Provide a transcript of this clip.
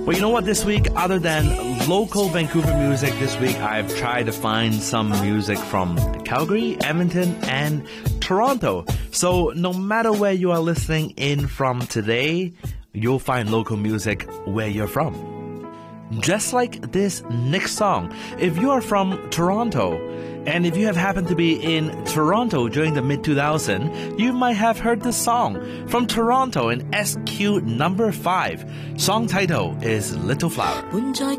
Well, you know what, this week, other than local Vancouver music, this week I've tried to find some music from Calgary, Edmonton, and Toronto. So no matter where you are listening in from today, you'll find local music where you're from. Just like this next song. If you are from Toronto, and if you have happened to be in Toronto during the mid-2000s, you might have heard this song from Toronto in SQ number 5. Song title is Little Flower. 伴在